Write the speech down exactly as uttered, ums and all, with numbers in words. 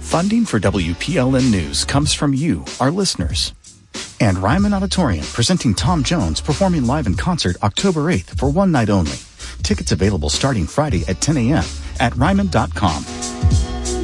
Funding for W P L N News comes from you, our listeners. And Ryman Auditorium, presenting Tom Jones, performing live in concert October eighth for one night only. Tickets available starting Friday at ten a.m. at ryman dot com.